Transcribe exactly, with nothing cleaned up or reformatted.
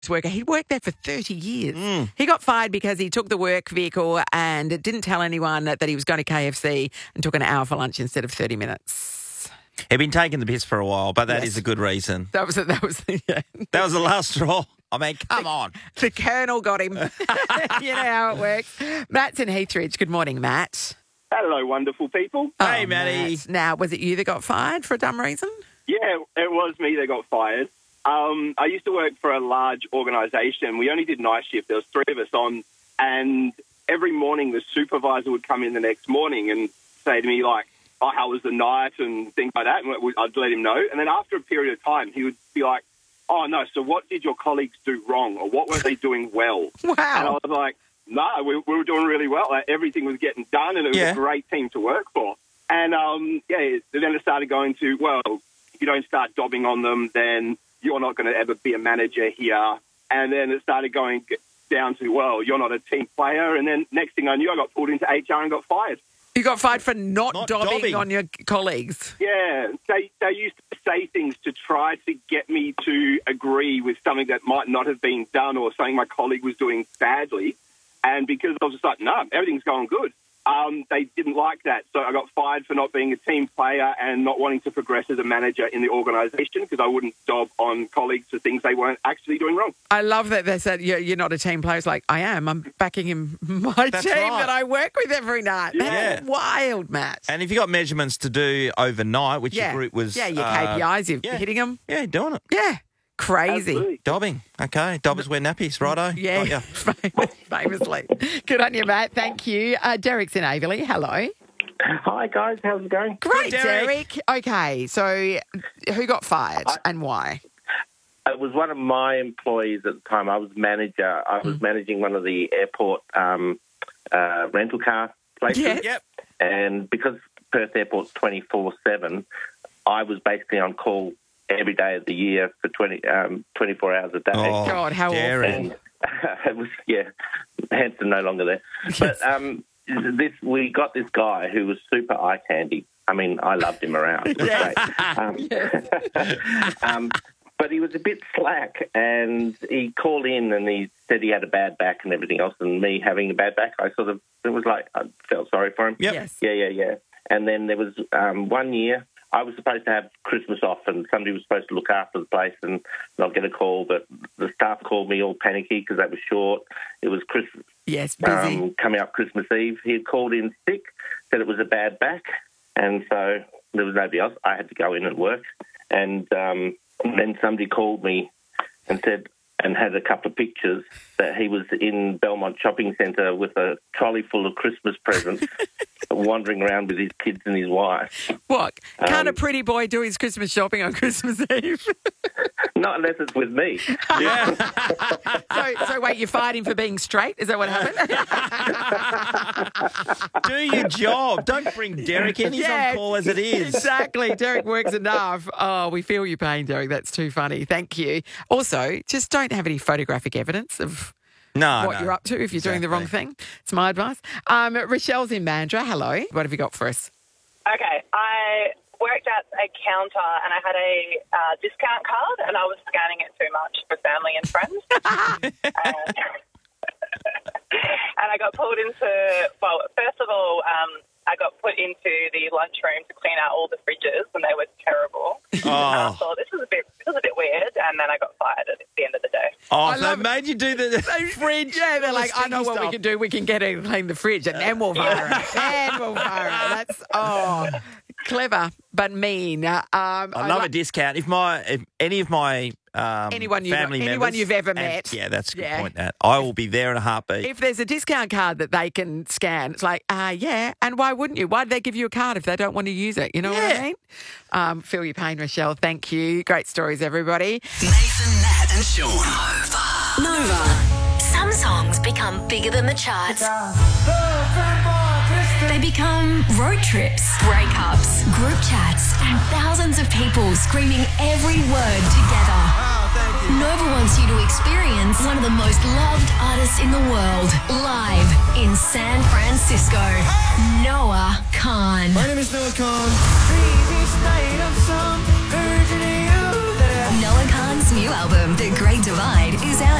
worker. He'd worked there for thirty years. Mm. He got fired because he took the work vehicle and didn't tell anyone that he was going to K F C and took an hour for lunch instead of thirty minutes. He'd been taking the piss for a while, but that Yes. is a good reason. That was that was yeah. That was the last straw. I mean, come on. The Colonel got him. You know how it works. Matt's in Heathridge. Good morning, Matt. Hello, wonderful people. Hey, Matty. Matt. Now, was it you that got fired for a dumb reason? Yeah, it was me that got fired. Um, I used to work for a large organisation. We only did night shift. There was three of us on, and every morning the supervisor would come in the next morning and say to me, like, oh, how was the night and things like that, and I'd let him know. And then after a period of time, he would be like, oh, no, so what did your colleagues do wrong, or what were they doing well? Wow. And I was like, no, we, we were doing really well. Like, everything was getting done, and it was Yeah. a great team to work for. And, um, yeah, then it started going to, well, if you don't start dobbing on them, then you're not going to ever be a manager here. And then it started going down to, well, you're not a team player. And then next thing I knew, I got pulled into H R and got fired. You got fired for not, Not dobbing, dobbing. on your colleagues. Yeah, they they used to say things to try to get me to agree with something that might not have been done or something my colleague was doing badly. And because I was just like, no, everything's going good, um, they didn't like that. So I got fired for not being a team player and not wanting to progress as a manager in the organisation because I wouldn't dob on colleagues for things they weren't actually doing wrong. I love that they said you're, you're not a team player. It's like, I am. I'm backing him, my That's team right. that I work with every night. That's Yeah. wild, Matt. And if you got measurements to do overnight, which yeah. your group was... Yeah, your uh, K P Is, you're yeah. hitting them. Yeah, doing it. Yeah. Crazy. Absolutely. Dobbing. Okay. Dobbers wear nappies, righto. Yeah, Got ya. famous- famously. Good on you, Matt. Thank you. Uh, Derek's in Averley. Hello. Hi, guys. How's it going? Great, Derek. Derek. Okay, so who got fired and why? It was one of my employees at the time. I was manager. I was managing one of the airport um, uh, rental car places. Yes. Yep. And because Perth Airport's twenty-four seven, I was basically on call every day of the year for twenty, um, twenty-four hours a day. Oh, God, how Derek. And it was, yeah, Hanson no longer there. But um, this we got this guy who was super eye candy. I mean, I loved him around. It was great. Um, um, but he was a bit slack, and he called in and he said he had a bad back and everything else, and me having a bad back, I sort of, it was like, I felt sorry for him. Yep. Yes. Yeah, yeah, yeah. And then there was um, one year I was supposed to have Christmas off and somebody was supposed to look after the place and not get a call, but the staff called me all panicky because that was short. It was Christmas, Yes, busy. um, coming up Christmas Eve. He had called in sick, said it was a bad back, and so there was nobody else. I had to go in and work. And um, then somebody called me and said, and had a couple of pictures that he was in Belmont Shopping Centre with a trolley full of Christmas presents, wandering around with his kids and his wife. What? Can't a um, pretty boy do his Christmas shopping on Christmas Eve? Not unless it's with me. Yeah. so, so wait, you fired him for being straight? Is that what happened? Do your job. Don't bring Derek in. He's Yeah, on call as it is. Exactly. Derek works enough. Oh, we feel your pain, Derek. That's too funny. Thank you. Also, just don't have any photographic evidence of No, what no. you're up to if you're doing the wrong Exactly. thing. It's my advice. Um, Rochelle's in Mandurah. Hello. What have you got for us? Okay, I worked at a counter and I had a uh, discount card and I was scanning it too much for family and friends. and, and I got pulled into, well, first of all, um, I got put into the lunchroom to clean out all the fridges and they were terrible. And I Oh, thought, this is a bit, this is a bit weird, and then I got fired at the end of the day. oh I so love they made you do the fridge. Yeah, they're all the like, I know sticky what we stuff. can do. We can get her to clean the fridge and then we'll fire her. Then we'll fire her. That's, oh, clever but mean. Uh, Um, I love lo- a discount. If my, if any of my um, Anyone you know- family anyone members, you've ever and- met. yeah, that's a good Yeah. point. That I will be there in a heartbeat. If there's a discount card that they can scan, it's like, uh, yeah, and why wouldn't you? Why did they give you a card if they don't want to use it? You know what Yeah. I mean? Um, feel your pain, Rochelle. Thank you. Great stories, everybody. Nathan, Nat, and Sean. Nova. Nova. Some songs become bigger than the charts. They become road trips, breakups, group chats, and thousands of people screaming every word together. Nova wants you to experience one of the most loved artists in the world live in San Francisco. Noah Khan. My name is Noah Khan. Noah Khan's new album, The Great Divide, is out